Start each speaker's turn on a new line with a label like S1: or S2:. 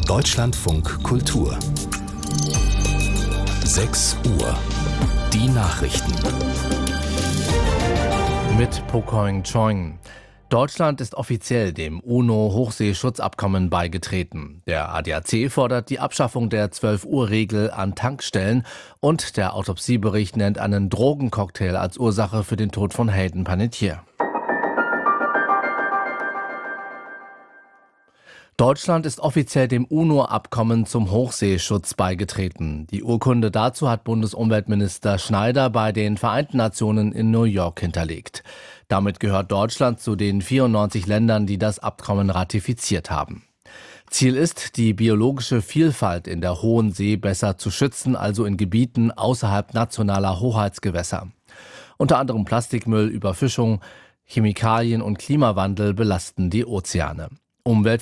S1: Deutschlandfunk Kultur 6 Uhr. Die Nachrichten.
S2: Mit Pokoing Choing. Deutschland ist offiziell dem UNO-Hochseeschutzabkommen beigetreten. Der ADAC fordert die Abschaffung der 12-Uhr-Regel an Tankstellen und der Autopsiebericht nennt einen Drogencocktail als Ursache für den Tod von Hayden Panettiere. Deutschland ist offiziell dem UNO-Abkommen zum Hochseeschutz beigetreten. Die Urkunde dazu hat Bundesumweltminister Schneider bei den Vereinten Nationen in New York hinterlegt. Damit gehört Deutschland zu den 94 Ländern, die das Abkommen ratifiziert haben. Ziel ist, die biologische Vielfalt in der Hohen See besser zu schützen, also in Gebieten außerhalb nationaler Hoheitsgewässer. Unter anderem Plastikmüll, Überfischung, Chemikalien und Klimawandel belasten die Ozeane.